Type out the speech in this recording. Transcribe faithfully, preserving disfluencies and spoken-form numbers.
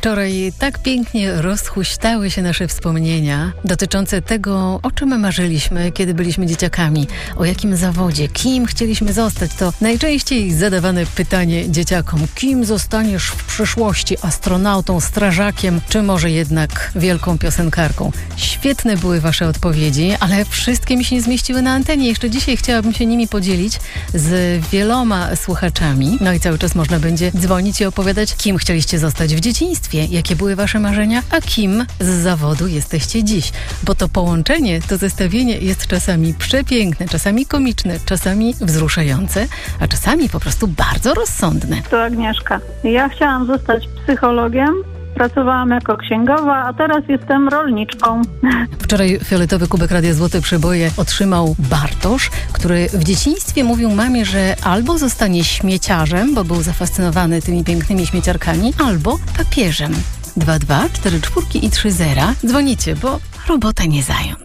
Wczoraj tak pięknie rozhuśtały się nasze wspomnienia dotyczące tego, o czym marzyliśmy, kiedy byliśmy dzieciakami, o jakim zawodzie, kim chcieliśmy zostać. To najczęściej zadawane pytanie dzieciakom: kim zostaniesz w przyszłości? Astronautą, strażakiem, czy może jednak wielką piosenkarką? Świetne były wasze odpowiedzi, ale wszystkie mi się nie zmieściły na antenie. Jeszcze dzisiaj chciałabym się nimi podzielić z wieloma słuchaczami. No i cały czas można będzie dzwonić i opowiadać, kim chcieliście zostać w dzieciństwie, jakie były wasze marzenia, a kim z zawodu jesteście dziś. Bo to połączenie, to zestawienie jest czasami przepiękne, czasami komiczne, czasami wzruszające, a czasami po prostu bardzo rozsądne. To Agnieszka. Ja chciałam zostać psychologiem. Pracowałam jako księgowa, a teraz jestem rolniczką. Wczoraj fioletowy kubek Radia Złote Przeboje otrzymał Bartosz, który w dzieciństwie mówił mamie, że albo zostanie śmieciarzem, bo był zafascynowany tymi pięknymi śmieciarkami, albo papieżem. dwa dwa cztery cztery i trzy zera. Dzwonicie, bo robota nie zając.